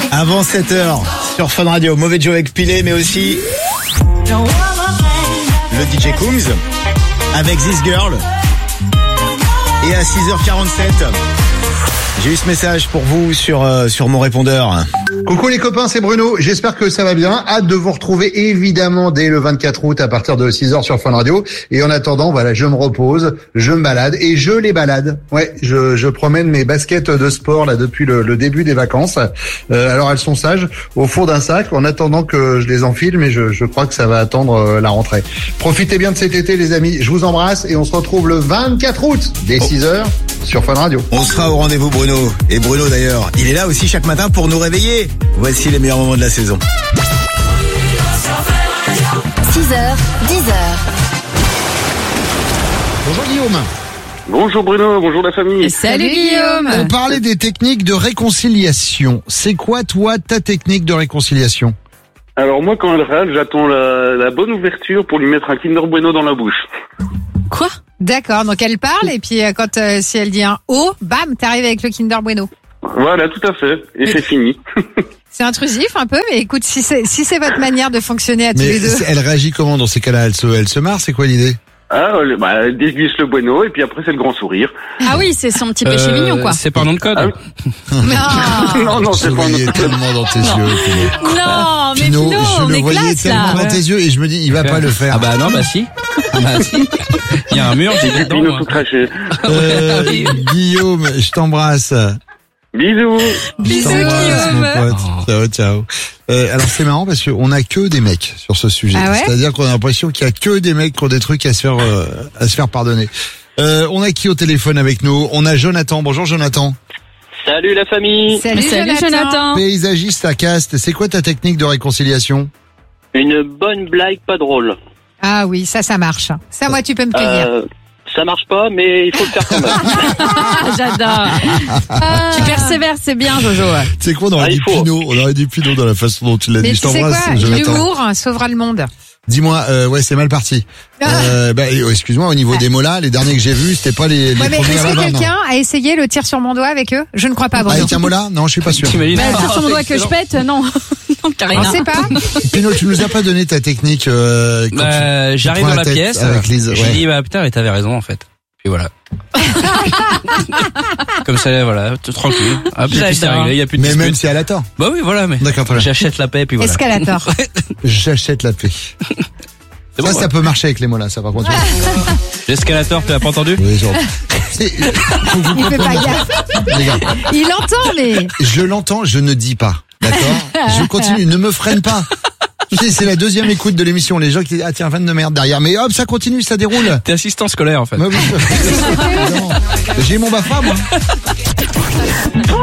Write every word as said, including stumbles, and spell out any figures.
Avant sept heures sur Fun Radio, Mauvais Joe avec Pilé, mais aussi le D J Coombs avec This Girl. Et à six heures quarante-sept, j'ai eu ce message pour vous sur euh, sur mon répondeur. Coucou les copains, c'est Bruno. J'espère que ça va bien. Hâte de vous retrouver évidemment dès le vingt-quatre août à partir de six heures sur Fun Radio. Et en attendant, voilà, je me repose, je me balade et je les balade. Ouais, je, je promène mes baskets de sport là depuis le, le début des vacances. Euh, alors elles sont sages au fond d'un sac en attendant que je les enfile, mais je, je crois que ça va attendre euh, la rentrée. Profitez bien de cet été les amis. Je vous embrasse et on se retrouve le vingt-quatre août dès six heures sur Fun Radio. On sera au rendez-vous Bruno. Et Bruno d'ailleurs, il est là aussi chaque matin pour nous réveiller. Voici les meilleurs moments de la saison. six heures, dix heures. Bonjour Guillaume. Bonjour Bruno, bonjour la famille. Salut Guillaume. On parlait des techniques de réconciliation. C'est quoi toi ta technique de réconciliation? Alors moi quand elle râle, j'attends la, la bonne ouverture pour lui mettre un Kinder Bueno dans la bouche. Quoi? D'accord, donc elle parle et puis euh, quand euh, si elle dit un O, bam, t'arrives avec le Kinder Bueno. Voilà, tout à fait. Et Mais- c'est fini. C'est intrusif un peu, mais écoute, si c'est si c'est votre manière de fonctionner à tous Mais les deux. elle réagit comment dans ces cas-là? Elle se, elle se marre, c'est quoi l'idée? Ah, le- bah, elle déguise le Bueno et puis après c'est le grand sourire. Ah oui, c'est son petit péché Euh, mignon, quoi. C'est pas un nom de code. Ah oui. Non, non, non, Je c'est le pas un voyais autre. tellement dans tes yeux, Pino. Non, mais Pino, Pino, je on le est voyais classe, tellement là. dans tes yeux et je me dis, il va pas le faire. Ah bah non, bah si. Bah si. Il y a un mur, j'ai dit dedans. Pino moi. tout craché. Euh, Oui. Guillaume, je t'embrasse. Bisous. Je Bisous, t'embrasse, Guillaume. mon pote. Oh. Ciao, ciao. Euh, alors c'est marrant parce qu'on a que des mecs sur ce sujet. Ah ouais C'est-à-dire qu'on a l'impression qu'il y a que des mecs qui ont des trucs à se faire, euh, à se faire pardonner. Euh, on a qui au téléphone avec nous? On a Jonathan. Bonjour Jonathan. Salut la famille. Salut, Salut Jonathan. Jonathan. Paysagiste à Castres. C'est quoi ta technique de réconciliation? Une bonne blague pas drôle. Ah oui, ça, ça marche. Ça, moi, tu peux me tenir. Euh, ça marche pas, mais il faut le faire quand même. Ah, j'adore. Tu persévères, c'est bien, Jojo. C'est quoi, on aurait Ah, dit il faut. Pinot. On aurait dit Pinot dans la façon dont tu l'as Mais dit. Je tu sais t'embrasse, quoi, Jonathan. l'humour sauvera le monde. Dis-moi, euh, ouais, c'est mal parti. Euh, bah, euh, excuse-moi, au niveau des mots là, les derniers que j'ai vus, c'était pas les, les Ouais, mais premiers est-ce à la que vanne, quelqu'un a essayé le tir sur mon doigt avec eux? Je ne crois pas, hein. Bruno. Avec un mot là? Non, je suis pas sûr. T'imagines? Bah, tire sur mon doigt que je pète, non. Non, Karina. On sait pas. Pinot, tu nous as pas donné ta technique. Euh, quand Bah, tu- tu j'arrive prends dans la tête pièce. avec Lise. J'ai Ouais. dit, bah putain, mais t'avais raison en fait. Puis voilà. Comme ça, voilà, tout tranquille. Hop, et puis c'est J'adore. réglé, y a plus de Mais même dispute. si elle a tort. Bah oui, voilà, mais. D'accord, très bien. J'achète la paix, puis voilà. Escalator. J'achète la paix. C'est Ça, bon, ça ouais. peut marcher avec les mots là, ça par contre. L'escalator, tu l'as pas entendu? Oui, genre. C'est- faut que vous Il fait pas compreniez, gaffe. les gars. Il entend, mais. Je l'entends, je ne dis pas. D'accord? Je continue, ne me freine pas. Tu sais, c'est la deuxième écoute de l'émission. Les gens qui disent, ah tiens, fan de merde derrière. Mais hop, ça continue, ça déroule. T'es assistant scolaire en fait. Ouais, oui, évidemment. J'ai mon B A F A, moi.